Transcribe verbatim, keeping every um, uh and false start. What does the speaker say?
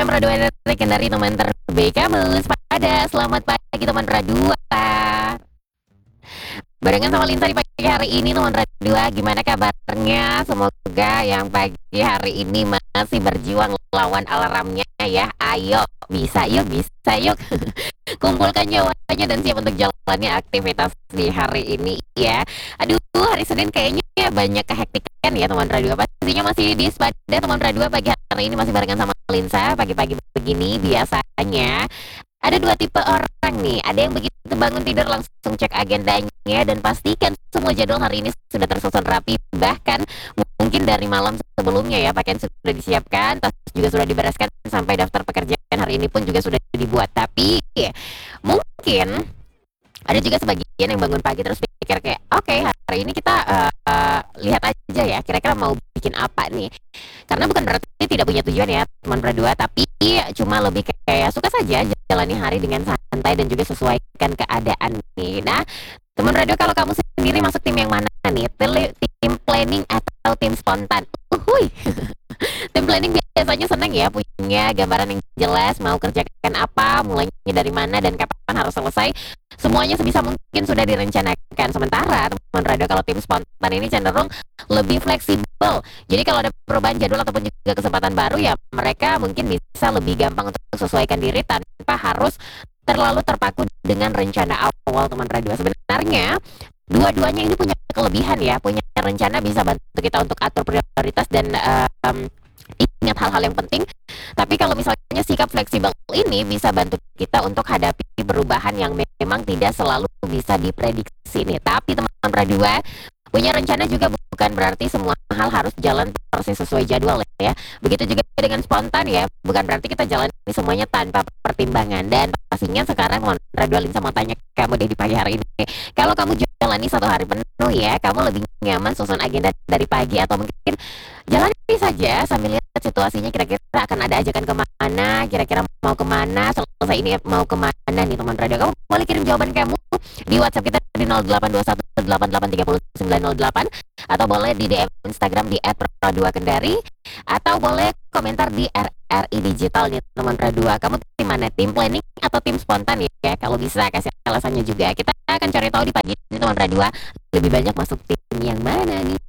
Radua Kendari teman terbaik kamu. Pada selamat pagi teman Radua. Barengan sama Linsa di pagi hari ini teman Radua, gimana kabarnya? Semoga yang pagi hari ini masih berjuang lawan alarmnya ya. Ayo, bisa yuk, bisa yuk. Kumpulkan nyawanya dan siap untuk jalannya aktivitas di hari ini ya. Aduh, hari Senin kayaknya banyak kehektikan ya teman Radua. Pastinya masih di Spada teman Radua pagi hari ini masih barengan sama Linsa. Pagi-pagi begini biasanya ada dua tipe orang nih. Ada yang begitu bangun tidur langsung cek agendanya dan pastikan semua jadwal hari ini sudah tersusun rapi. Bahkan mungkin dari malam sebelumnya ya, pakaian sudah disiapkan, tas juga sudah dibereskan, sampai daftar pekerjaan hari ini pun juga sudah dibuat. Tapi mungkin ada juga sebagian yang bangun pagi terus pikir kayak, oke okay, hari ini kita uh, uh, lihat aja ya, kira-kira mau bikin apa nih. Karena bukan berarti tidak punya tujuan ya teman Radua, tapi cuma lebih kayak suka saja jalani hari dengan santai dan juga sesuaikan keadaan nih. Nah, teman Radua, kalau kamu sendiri masuk tim yang mana nih? Tim planning atau tim spontan? Uhuy. Tim planning biasanya senang ya punya gambaran yang jelas, mau kerjakan apa, mulainya dari mana, dan kapan harus selesai. Semuanya sebisa mungkin sudah direncanakan. Sementara teman Radua, kalau tim spontan ini cenderung lebih fleksibel. Jadi kalau ada perubahan jadwal ataupun juga kesempatan baru ya, mereka mungkin bisa lebih gampang untuk sesuaikan diri tanpa harus terlalu terpaku dengan rencana awal teman Radua. Sebenarnya dua-duanya ini punya kelebihan ya, punya rencana bisa bantu kita untuk atur prioritas dan um, ingat hal-hal yang penting. Tapi kalau misalnya sikap fleksibel ini bisa bantu kita untuk hadapi perubahan yang memang tidak selalu bisa diprediksi nih. Tapi teman-teman Radua, punya rencana juga bukan berarti semua hal harus jalan persis sesuai jadwal ya. Begitu juga dengan spontan ya, bukan berarti kita jalani semuanya tanpa pertimbangan. Dan pastinya sekarang teman Radua, Linsa mau tanya kamu deh di pagi hari ini, kalau kamu jalani satu hari penuh ya, kamu lebih nyaman susun agenda dari pagi atau mungkin jalani saja sambil lihat situasinya, kira-kira akan ada ajakan kemana, kira-kira mau kemana, selesai ini mau kemana nih teman Radua? Kamu boleh kirim jawaban kamu di WhatsApp kita di nol delapan dua satu delapan delapan tiga sembilan nol delapan, atau boleh di D M Instagram di et radua kendari, atau boleh komentar di R R I Digital nih teman Radua. Kamu tim mana? Tim planning atau tim spontan ya? Kalau bisa kasih alasannya juga. Kita akan cari tahu di pagi ini teman Radua, lebih banyak masuk tim yang mana nih?